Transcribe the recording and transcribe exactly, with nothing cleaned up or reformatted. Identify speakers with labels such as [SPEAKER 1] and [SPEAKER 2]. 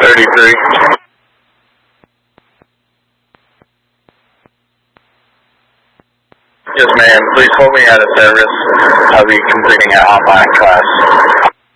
[SPEAKER 1] thirty-three. Yes, ma'am. Please hold me out of service. I'll be completing an online class.